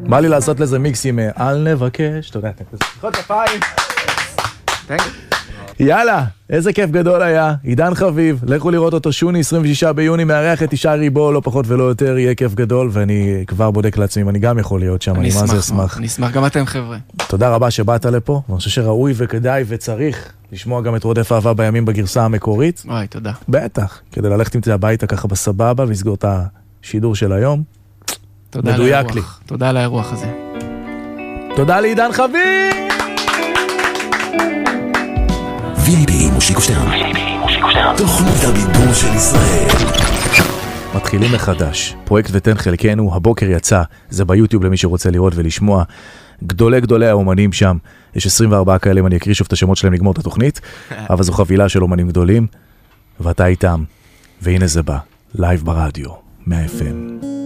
בא לי לעשות לזה מיקסים, אל נבקש, אתה יודע, חוד כפיים. יאללה, איזה כיף גדול היה, עידן חביב, לכו לראות אותו, שוני 26 ביוני, מארח את אישה ריבו, לא פחות ולא יותר, יהיה כיף גדול, ואני כבר בודק לעצמי, אם אני גם יכול להיות שם, אני מה זה אשמח. אני אשמח, גם אתם חבר'ה. תודה רבה שבאת לפה, ואני חושב שראוי וכדאי וצריך לשמוע גם את רודף אהבה בימים בגרסה המקורית. וואי, תודה. בטח, כדי ללכת עם זה הביתה ככה בסבבה, ולסגור את השידור של היום. מדויק לי. תודה על האירוח הזה. תודה לעידן חביב! VIP מושיקו שטרן. תוכנית הבידור של ישראל. מתחילים מחדש. פרויקט ותן חלקנו, הבוקר יצא. זה ביוטיוב למי שרוצה לראות ולשמוע. גדולי האומנים שם. יש 24 כאלה, אני אקריא שוב את השמות שלהם לגמור את התוכנית. אבל זו חבילה של אומנים גדולים. ואתה איתם. והנה זה בא. לייב ברדיו. 100 FM.